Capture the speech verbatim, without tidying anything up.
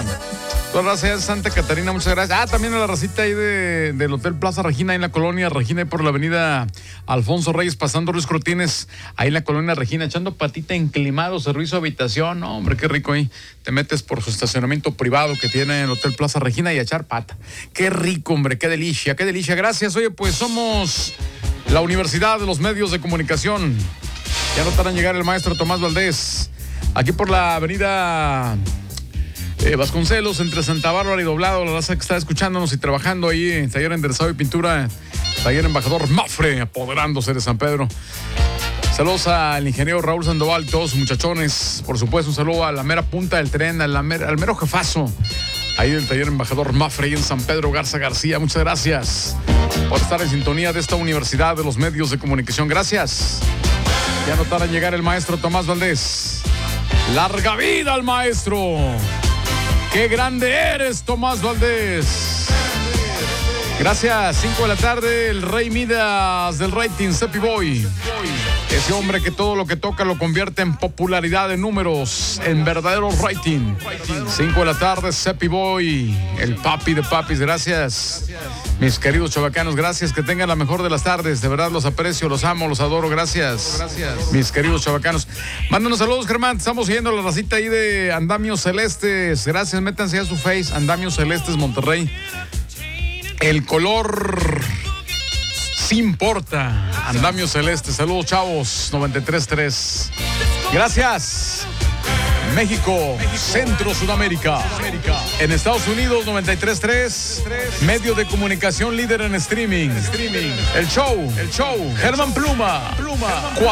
Toda la raza de Santa Catarina, muchas gracias. Ah, también a la racita ahí de, del Hotel Plaza Regina, ahí en la colonia Regina, ahí por la avenida Alfonso Reyes, pasando Ruiz Cortines, ahí en la colonia Regina, echando patita enclimado, servicio de habitación. No, hombre, qué rico ahí. Te metes por su estacionamiento privado que tiene el Hotel Plaza Regina y a echar pata. Qué rico, hombre, qué delicia, qué delicia. Gracias. Oye, pues somos la Universidad de los Medios de Comunicación. Ya no tardan en llegar el maestro Tomás Valdés, aquí por la avenida Eh, Vasconcelos, entre Santa Bárbara y Doblado. La raza que está escuchándonos y trabajando ahí en Taller Enderezado y Pintura, Taller Embajador Mafre, apoderándose de San Pedro. Saludos al ingeniero Raúl Sandoval, todos sus muchachones. Por supuesto, un saludo a la mera punta del tren, a la mera, al mero jefazo ahí del Taller Embajador Mafre, ahí en San Pedro Garza García. Muchas gracias por estar en sintonía de esta Universidad de los Medios de Comunicación. Gracias. Ya no tarda en llegar el maestro Tomás Valdés. ¡Larga vida al maestro! ¡Qué grande eres, Tomás Valdés! Gracias. cinco de la tarde, el Rey Midas del rating, Cepi Boy. Ese hombre que todo lo que toca lo convierte en popularidad, en números, en verdadero rating. cinco de la tarde, Cepi Boy, el papi de papis. Gracias, mis queridos chavacanos. Gracias, que tengan la mejor de las tardes. De verdad los aprecio, los amo, los adoro. Gracias, gracias, mis queridos chavacanos. Mándanos saludos, Germán. Estamos siguiendo la racita ahí de Andamios Celestes. Gracias, métanse a su face, Andamios Celestes Monterrey. El color sí importa. Andamio Celeste. Saludos, chavos. noventa y tres punto tres. Gracias. México, Centro, Sudamérica. En Estados Unidos, noventa y tres punto tres. Medio de comunicación líder en streaming. El show, el show. Germán Pluma. Pluma.